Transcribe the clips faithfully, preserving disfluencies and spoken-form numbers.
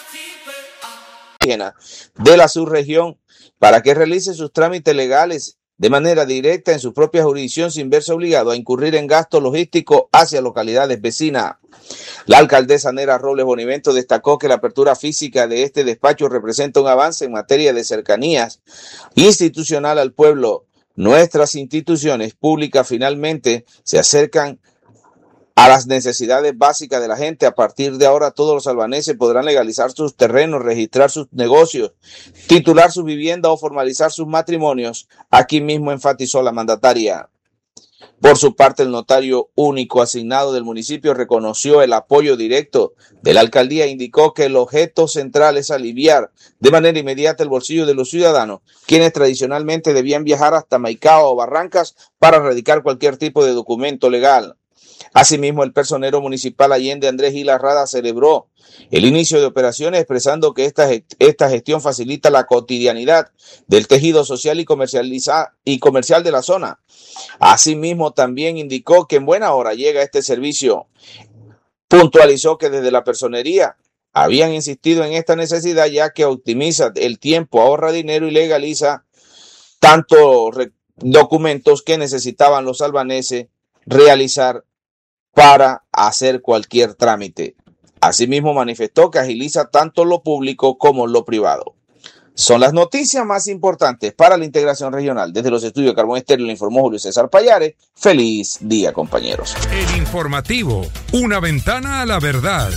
de la subregión para que realice sus trámites legales de manera directa en su propia jurisdicción sin verse obligado a incurrir en gastos logísticos hacia localidades vecinas. La alcaldesa Nera Robles Bonivento destacó que la apertura física de este despacho representa un avance en materia de cercanías institucional al pueblo. Nuestras instituciones públicas finalmente se acercan a las necesidades básicas de la gente. A partir de ahora todos los albaneses podrán legalizar sus terrenos, registrar sus negocios, titular su vivienda o formalizar sus matrimonios. Aquí mismo enfatizó la mandataria. Por su parte, el notario único asignado del municipio reconoció el apoyo directo de la alcaldía e indicó que el objeto central es aliviar de manera inmediata el bolsillo de los ciudadanos, quienes tradicionalmente debían viajar hasta Maicao o Barrancas para radicar cualquier tipo de documento legal. Asimismo, el personero municipal Allende Andrés Gila Rada celebró el inicio de operaciones expresando que esta, esta gestión facilita la cotidianidad del tejido social y, comercializa, y comercial de la zona. Asimismo, también indicó que en buena hora llega este servicio. Puntualizó que desde la personería habían insistido en esta necesidad ya que optimiza el tiempo, ahorra dinero y legaliza tantos documentos que necesitaban los albaneses realizar para hacer cualquier trámite. Asimismo, manifestó que agiliza tanto lo público como lo privado. Son las noticias más importantes para la integración regional. Desde los estudios de Carbón Estéreo le informó Julio César Payares. Feliz día, compañeros. El informativo, una ventana a la verdad.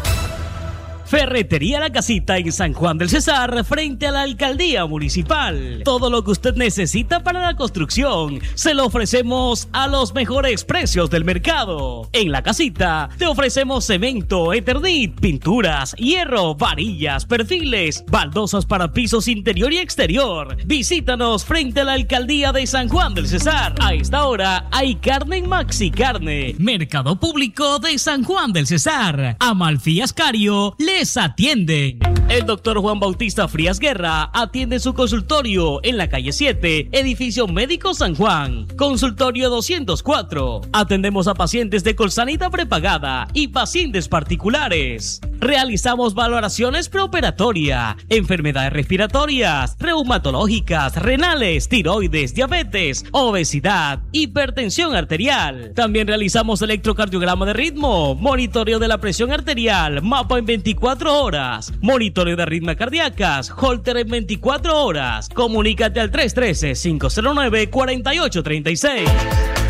Ferretería La Casita en San Juan del Cesar, frente a la alcaldía municipal. Todo lo que usted necesita para la construcción se lo ofrecemos a los mejores precios del mercado. En La Casita te ofrecemos cemento, eternit, pinturas, hierro, varillas, perfiles, baldosas para pisos interior y exterior. Visítanos frente a la alcaldía de San Juan del Cesar. A esta hora hay carne en Maxi Carne. Mercado Público de San Juan del Cesar. Amalfi Ascario les atiende. El doctor Juan Bautista Frías Guerra atiende su consultorio en la calle siete, edificio Médico San Juan, consultorio doscientos cuatro. Atendemos a pacientes de Colsanita prepagada y pacientes particulares. Realizamos valoraciones preoperatoria, enfermedades respiratorias, reumatológicas, renales, tiroides, diabetes, obesidad, hipertensión arterial. También realizamos electrocardiograma de ritmo, monitoreo de la presión arterial, mapa en veinticuatro horas, monitoreo de arritmias cardíacas, holter en veinticuatro horas. Comunícate al tres uno tres, cinco cero nueve, cuatro ocho tres seis.